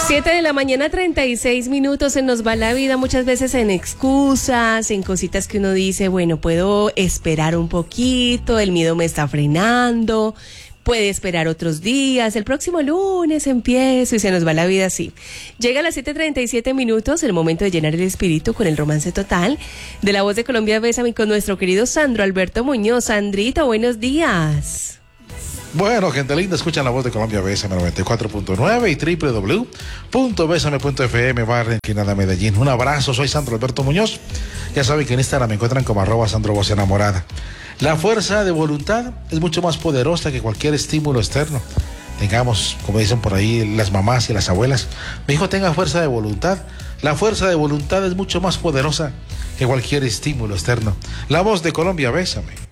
7 de la mañana, 36 minutos. Se nos va la vida muchas veces en excusas, en cositas que uno dice, bueno, puedo esperar un poquito, el miedo me está frenando, puede esperar otros días, el próximo lunes empiezo y se nos va la vida así. Llega a las 7:37 el momento de llenar el espíritu con el romance total de La Voz de Colombia. Bésame con nuestro querido Sandro Alberto Muñoz. Sandrito, buenos días. Bueno, gente linda, escuchan La Voz de Colombia, Bésame 94.9 y www.besame.fm, barra inclinada Medellín. Un abrazo, soy Sandro Alberto Muñoz. Ya saben que en Instagram me encuentran como @Sandro Voz Enamorada. La fuerza de voluntad es mucho más poderosa que cualquier estímulo externo. Tengamos, como dicen por ahí las mamás y las abuelas, mi hijo tenga fuerza de voluntad. La fuerza de voluntad es mucho más poderosa que cualquier estímulo externo. La Voz de Colombia, Bésame.